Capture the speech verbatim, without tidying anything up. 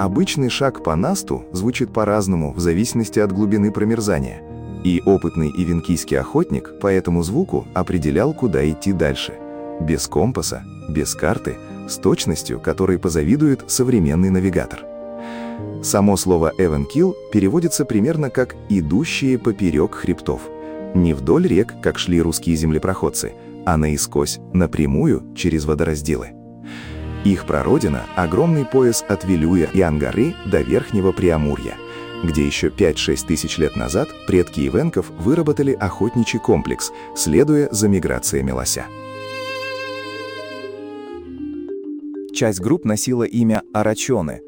Обычный шаг по насту звучит по-разному в зависимости от глубины промерзания. И опытный ивенкийский охотник по этому звуку определял, куда идти дальше. Без компаса, без карты, с точностью, которой позавидует современный навигатор. Само слово «эвенкил» переводится примерно как «идущие поперек хребтов». Не вдоль рек, как шли русские землепроходцы, а наискось, напрямую, через водоразделы. Их прародина – огромный пояс от Вилюя и Ангары до Верхнего Преамурья, где еще пять-шесть тысяч лет назад предки ивенков выработали охотничий комплекс, следуя за миграциями лося. Часть групп носила имя арачоны,